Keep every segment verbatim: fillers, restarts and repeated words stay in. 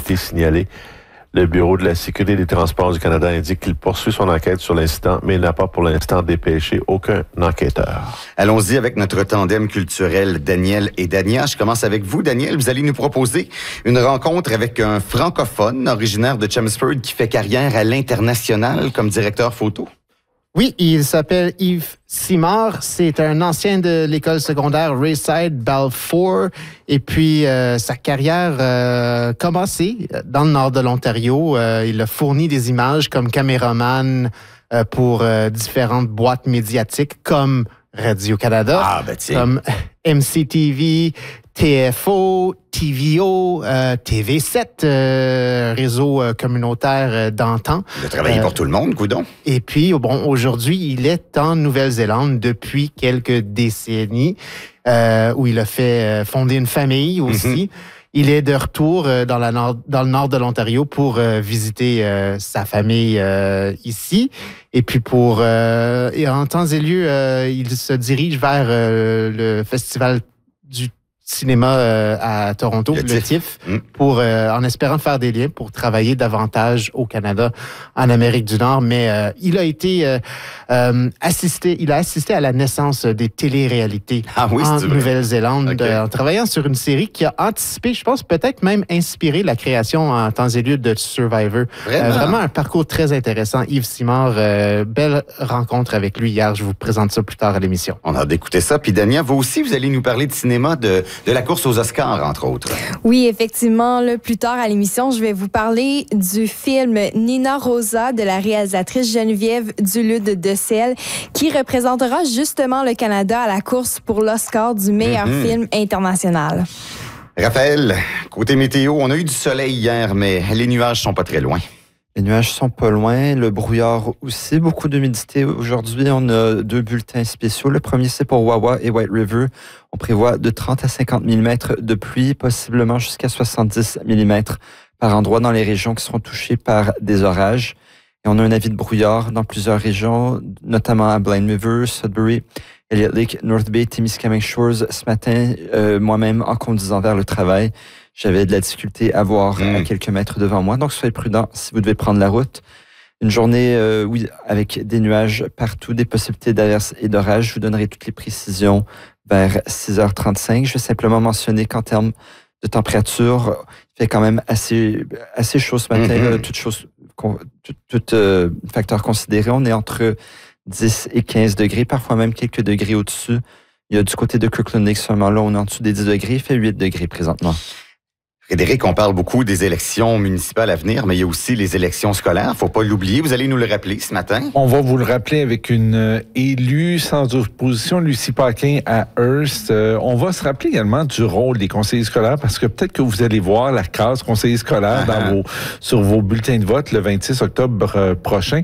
été signalé. Le Bureau de la Sécurité des Transports du Canada indique qu'il poursuit son enquête sur l'incident, mais il n'a pas pour l'instant dépêché aucun enquêteur. Allons-y avec notre tandem culturel, Daniel et Dania. Je commence avec vous, Daniel. Vous allez nous proposer une rencontre avec un francophone originaire de Chelmsford qui fait carrière à l'international comme directeur photo. Oui, il s'appelle Yves Simard. C'est un ancien de l'école secondaire Rayside Balfour. Et puis, euh, sa carrière a euh, commencé dans le nord de l'Ontario. Euh, il a fourni des images comme caméraman euh, pour euh, différentes boîtes médiatiques comme Radio-Canada, ah, ben comme M C T V, T F O, T V O, euh, T V sept, euh, réseau euh, communautaire euh, d'antan. Il a travaillé euh, pour tout le monde, coudon. Et puis, bon, aujourd'hui, il est en Nouvelle-Zélande depuis quelques décennies, euh, où il a fait euh, fonder une famille aussi. Mm-hmm. Il est de retour euh, dans, la nord, dans le nord de l'Ontario pour euh, visiter euh, sa famille euh, ici. Et puis pour euh, et en temps et lieu, euh, il se dirige vers euh, le festival du cinéma euh, à Toronto, le, le TIFF, mmh. pour euh, en espérant faire des liens pour travailler davantage au Canada, en Amérique du Nord. Mais euh, il a été euh, euh, assisté, il a assisté à la naissance des téléréalités ah oui, en Nouvelle-Zélande, okay. euh, en travaillant sur une série qui a anticipé, je pense peut-être même inspiré la création en temps et lieu de Survivor. Vraiment, euh, vraiment un parcours très intéressant. Yves Simard, euh, belle rencontre avec lui hier. Je vous présente ça plus tard à l'émission. On a hâte d'écouter ça. Puis Dania, vous aussi, vous allez nous parler de cinéma, de de la course aux Oscars, entre autres. Oui, effectivement. Là, plus tard à l'émission, je vais vous parler du film Nina Rosa de la réalisatrice Geneviève Duluth-Decelles qui représentera justement le Canada à la course pour l'Oscar du meilleur mm-hmm. film international. Raphaël, côté météo, on a eu du soleil hier, mais les nuages sont pas très loin. Les nuages sont pas loin, le brouillard aussi, beaucoup d'humidité. Aujourd'hui, on a deux bulletins spéciaux. Le premier, c'est pour Wawa et White River. On prévoit de trente à cinquante millimètres de pluie, possiblement jusqu'à soixante-dix millimètres par endroit dans les régions qui seront touchées par des orages. Et on a un avis de brouillard dans plusieurs régions, notamment à Blind River, Sudbury, Elliott Lake, North Bay, Témiscamingue Shores. Ce matin, euh, moi-même, en conduisant vers le travail, j'avais de la difficulté à voir mmh. à quelques mètres devant moi. Donc, soyez prudents si vous devez prendre la route. Une journée, euh, oui, avec des nuages partout, des possibilités d'averses et d'orages. Je vous donnerai toutes les précisions vers six heures trente-cinq. Je vais simplement mentionner qu'en termes de température, il fait quand même assez, assez chaud ce matin. Mmh. Toutes choses, tout, tout euh, facteur considéré. On est entre dix et quinze degrés, parfois même quelques degrés au-dessus. Il y a du côté de Kirkland Lake seulement là, on est en dessous des dix degrés. Il fait huit degrés présentement. Frédéric, on parle beaucoup des élections municipales à venir, mais il y a aussi les élections scolaires. Faut pas l'oublier. Vous allez nous le rappeler ce matin. On va vous le rappeler avec une euh, élue sans opposition, Lucie Paquin à Hearst. Euh, on va se rappeler également du rôle des conseillers scolaires parce que peut-être que vous allez voir la case conseiller scolaire dans vos, sur vos bulletins de vote le vingt-six octobre euh, prochain.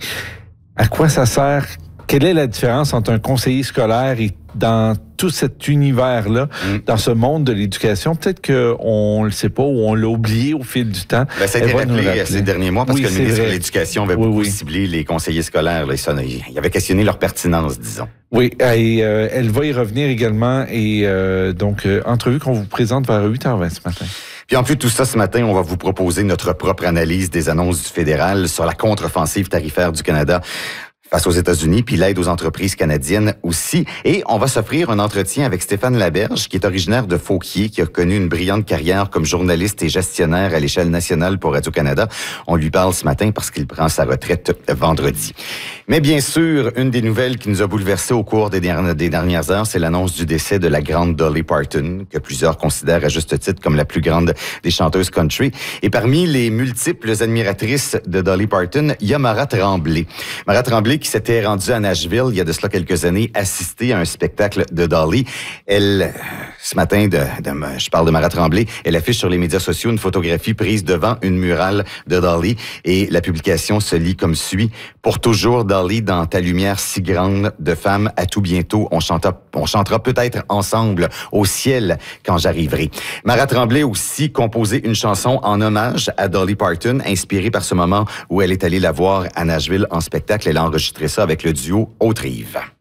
À quoi ça sert? Quelle est la différence entre un conseiller scolaire et dans tout cet univers-là, mmh. dans ce monde de l'éducation? Peut-être qu'on ne le sait pas ou on l'a oublié au fil du temps. Ben, ça a été rappelé ces derniers mois parce oui, que le ministre vrai. de l'Éducation avait oui, beaucoup oui. ciblé les conseillers scolaires. Là, il avait questionné leur pertinence, disons. Oui, et euh, elle va y revenir également. Et euh, donc, euh, entrevue qu'on vous présente vers huit heures vingt ce matin. Puis en plus de tout ça, ce matin, on va vous proposer notre propre analyse des annonces du fédéral sur la contre-offensive tarifaire du Canada face aux États-Unis, puis l'aide aux entreprises canadiennes aussi. Et on va s'offrir un entretien avec Stéphane Laberge, qui est originaire de Fauquier, qui a connu une brillante carrière comme journaliste et gestionnaire à l'échelle nationale pour Radio-Canada. On lui parle ce matin parce qu'il prend sa retraite vendredi. Mais bien sûr, une des nouvelles qui nous a bouleversés au cours des dernières, des dernières heures, c'est l'annonce du décès de la grande Dolly Parton, que plusieurs considèrent à juste titre comme la plus grande des chanteuses country. Et parmi les multiples admiratrices de Dolly Parton, il y a Mara Tremblay. Mara Tremblay qui s'était rendue à Nashville il y a de cela quelques années, assister à un spectacle de Dolly. Elle, ce matin, de, de, je parle de Mara Tremblay, elle affiche sur les médias sociaux une photographie prise devant une murale de Dolly et la publication se lit comme suit. Pour toujours, Dolly, dans ta lumière si grande de femme, à tout bientôt, on chantera, on chantera peut-être ensemble au ciel quand j'arriverai. Mara Tremblay aussi composé une chanson en hommage à Dolly Parton, inspirée par ce moment où elle est allée la voir à Nashville en spectacle. Elle a enregistré ça avec le duo Haute-Rive.